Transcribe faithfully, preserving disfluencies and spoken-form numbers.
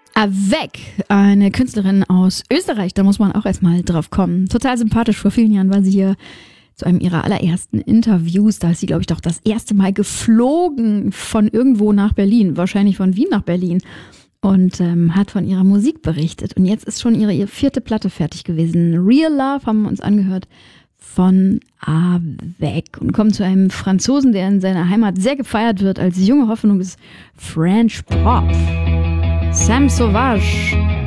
Avec, eine Künstlerin aus Österreich, da muss man auch erstmal drauf kommen. Total sympathisch, vor vielen Jahren war sie hier zu einem ihrer allerersten Interviews. Da ist sie, glaube ich, doch das erste Mal geflogen von irgendwo nach Berlin, wahrscheinlich von Wien nach Berlin und ähm, hat von ihrer Musik berichtet. Und jetzt ist schon ihre, ihre vierte Platte fertig gewesen. Real Love haben wir uns angehört von Avec und kommen zu einem Franzosen, der in seiner Heimat sehr gefeiert wird als junge Hoffnung des French Pop. Sam Sauvage.